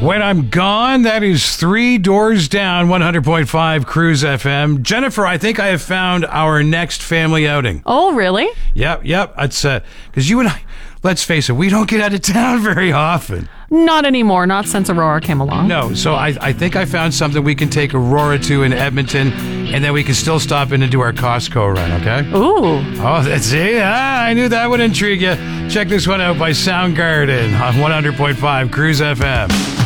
When I'm gone, that is Three Doors Down, 100.5 Cruise FM. Jennifer, I think I have found our next family outing. Oh, really? Yep. It's because you and I, let's face it, we don't get out of town very often. Not anymore. Not since Aurora came along. No, so I think I found something we can take Aurora to in Edmonton, and then we can still stop in and do our Costco run, okay? Ooh. Oh, that's it. I knew that would intrigue you. Check this one out by Soundgarden on 100.5 Cruise FM.